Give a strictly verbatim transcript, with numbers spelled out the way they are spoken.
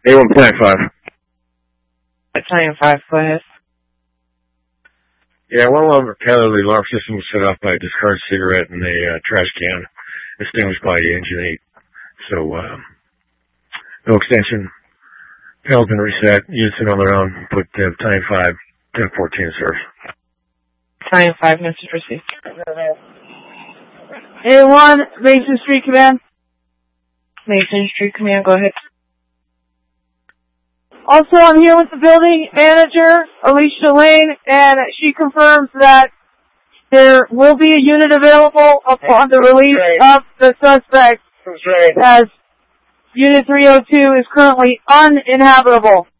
A one Battalion five. Battalion five, go ahead. Yeah, one of the the alarm system was set off by a discarded cigarette in a uh, trash can, extinguished by engine eight. So, uh, no extension. Panel's been reset. Units in on their own. Put uh, Battalion five, ten fourteen in service. Battalion five, message received. A one, Mason Street Command. Mason Street Command, go ahead. Also, I'm here with the building manager, Alicia Lane, and she confirms that there will be a unit available upon the release of the suspect, as Unit three oh two is currently uninhabitable.